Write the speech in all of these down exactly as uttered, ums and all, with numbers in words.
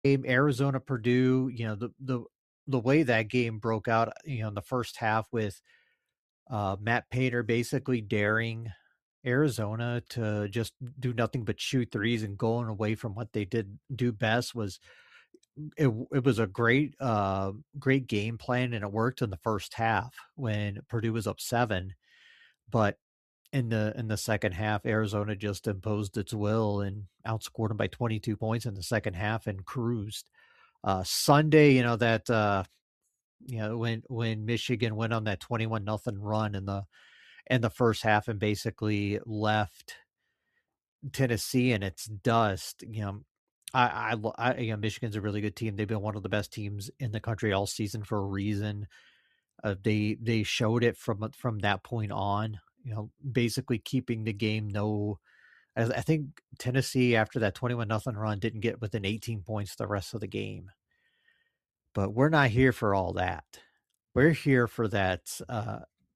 game, Arizona Purdue, you know, the the the way that game broke out, you know, in the first half with uh, Matt Painter basically daring Arizona to just do nothing but shoot threes and going away from what they did do best was it, it was a great uh great game plan, and it worked in the first half when Purdue was up seven. But in the in the second half, Arizona just imposed its will and outscored them by twenty-two points in the second half and cruised. Uh, Sunday, you know that uh, you know when when Michigan went on that twenty-one nothing run in the in the first half and basically left Tennessee in its dust. You know, I, I, I you know Michigan's a really good team. They've been one of the best teams in the country all season for a reason. Uh, they they showed it from from that point on. You know, basically keeping the game no. I, I think Tennessee after that twenty-one nothing run didn't get within eighteen points the rest of the game. But we're not here for all that. We're here for that uh,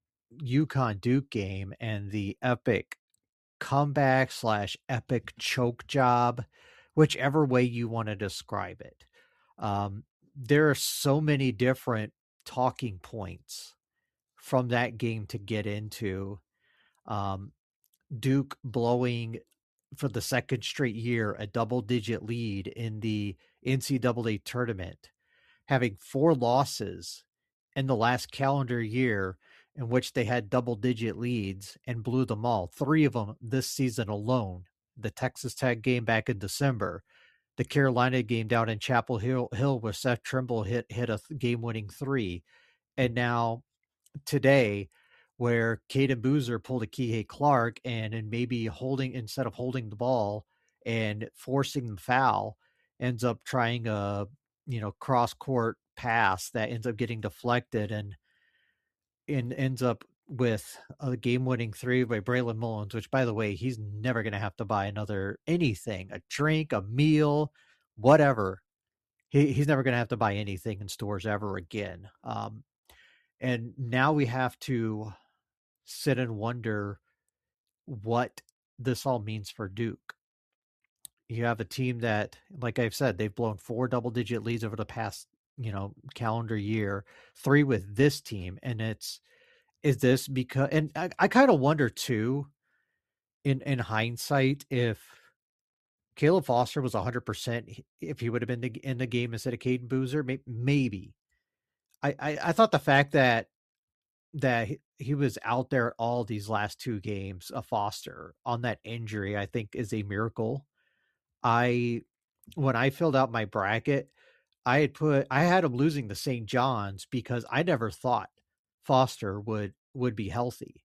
UConn Duke game and the epic comeback slash epic choke job, whichever way you want to describe it. Um, there are so many different talking points from that game to get into. Um, Duke blowing for the second straight year a double digit lead in the N C double A tournament, having four losses in the last calendar year in which they had double digit leads and blew them all. Three of them this season alone. The Texas Tech game back in December, the Carolina game down in Chapel Hill, Hill where Seth Trimble hit hit a game winning three, and now today where Caden Boozer pulled a Kihei Clark and and maybe holding instead of holding the ball and forcing the foul, ends up trying a you know cross court pass that ends up getting deflected and and ends up with a game-winning three by Braylon Mullins, which, by the way, he's never going to have to buy another anything, a drink, a meal, whatever. He, he's never going to have to buy anything in stores ever again. Um, and now we have to sit and wonder what this all means for Duke. You have a team that, like I've said, they've blown four double-digit leads over the past, you know, calendar year, three with this team, and it's is this because and I, I kind of wonder too in in hindsight if Caleb Foster was one hundred percent if he would have been in the game instead of Caden Boozer, maybe. I, I, I thought the fact that that he, he was out there all these last two games of Foster on that injury, I think is a miracle. I when I filled out my bracket, I had put I had him losing to Saint John's because I never thought Foster would would be healthy.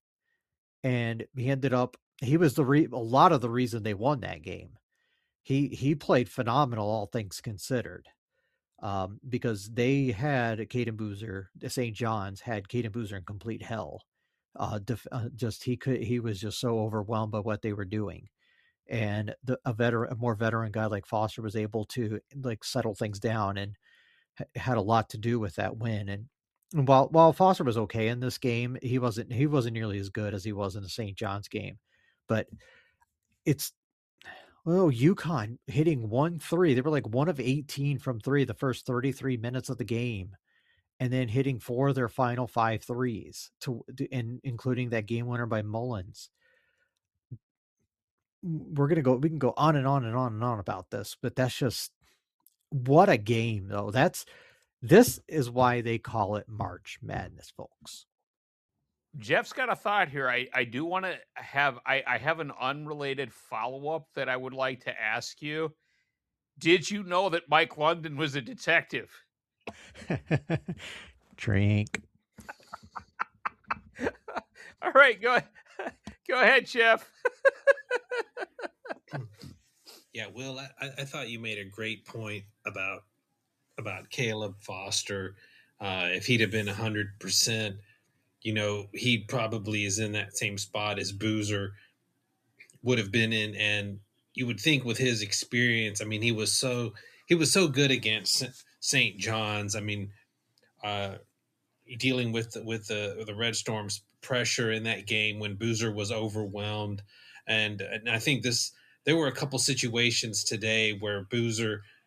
And he ended up he was the re, a lot of the reason they won that game. He he played phenomenal, all things considered, um, because they had Caden Boozer, Saint John's had Caden Boozer in complete hell. Uh, def, uh, just he could he was just so overwhelmed by what they were doing, and the, a veteran, a more veteran guy like Foster was able to like settle things down and ha- had a lot to do with that win. And and while while Foster was okay in this game, he wasn't he wasn't nearly as good as he was in the Saint John's game. But it's well, UConn hitting one three. They were like one of eighteen from three the first thirty-three minutes of the game, and then hitting four of their final five threes to and including that game winner by Mullins. We're gonna go. We can go on and on and on and on about this, but that's just what a game, though. That's this is why they call it March Madness, folks. Jeff's got a thought here. I, I do want to have I, I have an unrelated follow-up that I would like to ask you. Did you know that Mike London was a detective? Drink. All right, go go ahead, Jeff. Yeah, Will, I, I thought you made a great point about about Caleb Foster. Uh, if he'd have been one hundred percent, you know, he probably is in that same spot as Boozer would have been in. And you would think with his experience, I mean, he was so he was so good against Saint John's. I mean, uh, dealing with with the the Red Storm's pressure in that game when Boozer was overwhelmed, and, and I think this there were a couple situations today where Boozer